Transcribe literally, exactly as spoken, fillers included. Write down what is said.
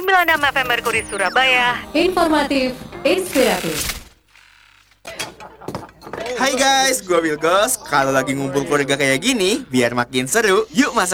sembilan puluh enam F M Merkuri Surabaya. Informatif, inspiratif. Hai guys, gue Wilgos. Kalau lagi ngumpul keluarga kayak gini, biar makin seru, yuk masak